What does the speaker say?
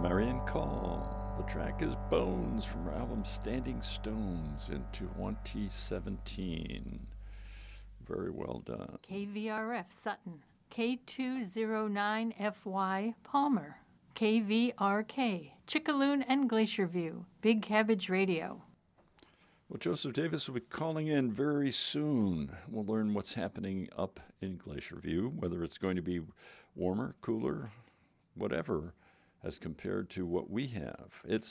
Marion Call. The track is Bones from her album Standing Stones in 2017. Very well done. KVRF Sutton, K209FY Palmer, KVRK Chickaloon and Glacier View, Big Cabbage Radio. Well, Joseph Davis will be calling in very soon. We'll learn what's happening up in Glacier View, whether it's going to be warmer, cooler, whatever, as compared to what we have. It's